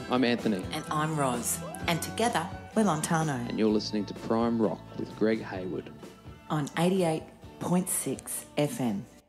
I'm Anthony. And I'm Roz. And together, we're Lontano. And you're listening to Prime Rock with Greg Hayward. On 88.6 FM.